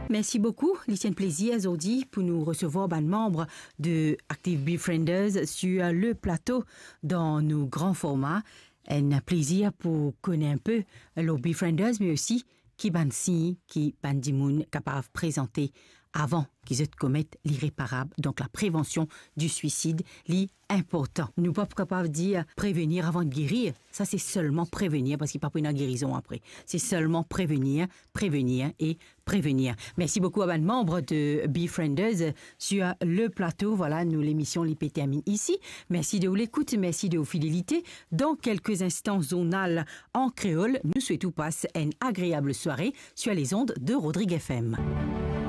Merci beaucoup, Lucien Plaisir, aujourd'hui, pour nous recevoir ban membre de Active Befrienders sur le plateau dans nos grands formats. Un plaisir pour connaître un peu les Befrienders, mais aussi qui ban si, qui ban dimoun capable de présenter avant qu'ils commettent l'irréparable. Donc la prévention du suicide, l'important. Nous pas capables de dire prévenir avant de guérir. Ça c'est seulement prévenir parce qu'il n'y a pas une guérison après. C'est seulement prévenir, prévenir et prévenir. Merci beaucoup à ban membre de Befrienders sur le plateau. Voilà, nous l'émission l'IP termine ici. Merci de l'écoute, merci de vos fidélités. Dans quelques instants zonal en créole, nous souhaitons passer une agréable soirée sur les ondes de Rodrigue FM.